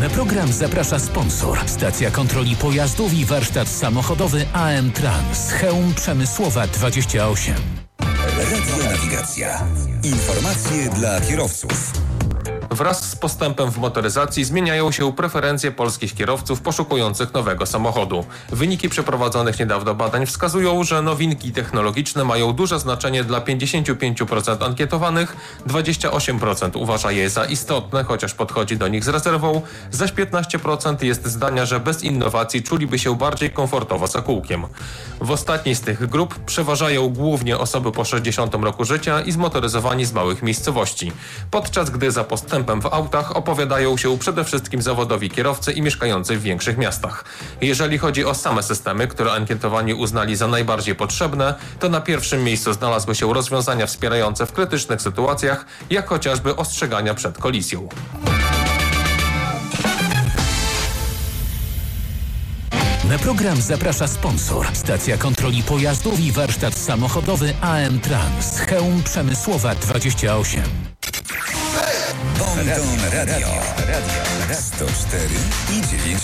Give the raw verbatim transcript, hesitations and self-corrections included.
Na program zaprasza sponsor. Stacja kontroli pojazdów i warsztat samochodowy A M Trans. Chełm Przemysłowa dwadzieścia osiem. Radio Nawigacja. Informacje dla kierowców. Wraz z postępem w motoryzacji zmieniają się preferencje polskich kierowców poszukujących nowego samochodu. Wyniki przeprowadzonych niedawno badań wskazują, że nowinki technologiczne mają duże znaczenie dla pięćdziesiąt pięć procent ankietowanych, dwadzieścia osiem procent uważa je za istotne, chociaż podchodzi do nich z rezerwą, zaś piętnaście procent jest zdania, że bez innowacji czuliby się bardziej komfortowo za kółkiem. W ostatniej z tych grup przeważają głównie osoby po sześćdziesiątym roku życia i zmotoryzowani z małych miejscowości, podczas gdy za postępem w autach opowiadają się przede wszystkim zawodowi kierowcy i mieszkający w większych miastach. Jeżeli chodzi o same systemy, które ankietowani uznali za najbardziej potrzebne, to na pierwszym miejscu znalazły się rozwiązania wspierające w krytycznych sytuacjach, jak chociażby ostrzegania przed kolizją. Na program zaprasza sponsor. Stacja kontroli pojazdów i warsztat samochodowy A M Trans. Chełm Przemysłowa dwadzieścia osiem. Bonton Radio. sto cztery i dziewięć.